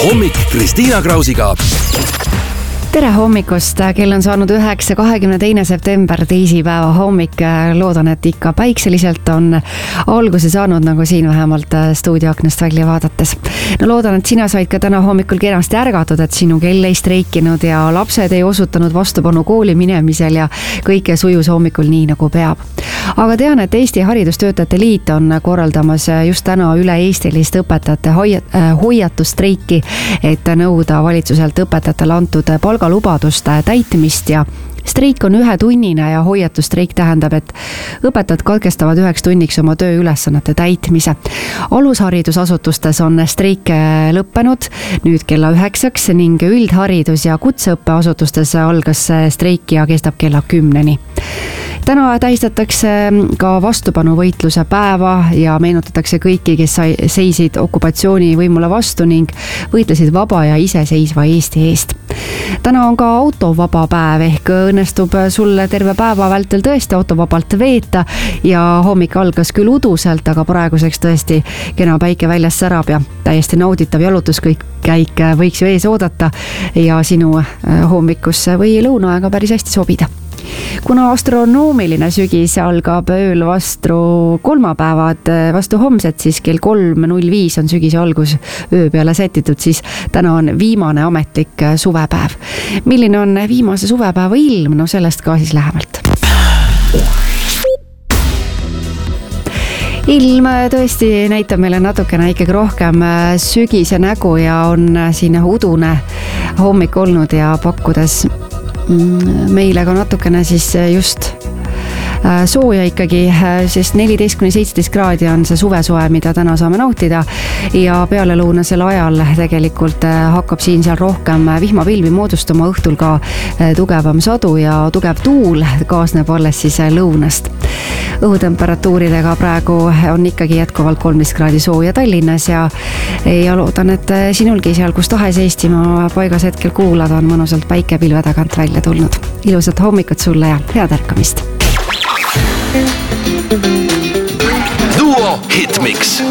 hommik Kristiina Krausiga. Tere hommikust, kell on saanud 9.22. september, teisipäeva hommik. Loodan, et ikka päikseliselt on alguse saanud, nagu siin vähemalt stuudioaknast välja vaadates. No loodan, et sina said ka täna hommikul kenasti ärgatud, et sinu kell ei streikinud ja lapsed ei osutanud vastupanu kooli minemisel ja kõike sujus hommikul nii, nagu peab. Aga tean, et Eesti Haridustöötajate Liit on korraldamas just täna üle-eestilist õpetajate hoiatustreiki, et nõuda valitsuselt õpetajatele antud palgalubaduste täitmist ja streik on 1-tunnine ja hoiatustreik tähendab, et õpetajad katkestavad 1 tunniks oma tööülesannete täitmise. Alusharidusasutustes on streik lõppenud nüüd kella 9 ning üldharidus- ja kutseõppeasutustes algas streik ja kestab kella 10-ni. Täna tähistatakse ka vastupanuvõitluse päeva ja meenutatakse kõiki, kes seisid okupatsiooni võimule vastu ning võitlesid vaba ja iseseisva Eesti eest. Täna on ka autovaba päev ehk õnnestub sulle terve päeva vältel tõesti autovabalt veeta ja hommik algas küll uduselt, aga praeguseks tõesti kena päike väljas särab ja täiesti nauditav jalutuskäik võiks ju ees oodata ja sinu hommikusse või lõunaaega päris hästi sobida. Kuna astronoomiline sügis algab ööl vastu kolmapäevad vastu homset, siis kell 3.05 on sügise algus öö peale sätitud, siis täna on viimane ametlik suvepäev. Milline on viimase suvepäeva ilm? No sellest ka siis lähemalt. Ilm tõesti näitab meile natukene ikkagi rohkem sügise nägu ja on siin udune hommik olnud ja pakkudes meile ka natukene siis just sooja ikkagi, sest 14-17 kraadi on see suvesoe, mida täna saame nautida ja pealelõunasel ajal tegelikult hakkab siin-seal rohkem vihmapilvi moodustuma, õhtul ka tugevam sadu ja tugev tuul kaasneb alles siis lõunast. Õhutemperatuuridega praegu on ikkagi jätkuvalt 13 kraadi sooja Tallinnas ja loodan, et sinulgi seal, kus tahes Eestimaa paigas hetkel kuulada, on mõnusalt päikepilve tagant välja tulnud. Ilusat hommikut sulle ja head ärkamist! Duo Hitmix.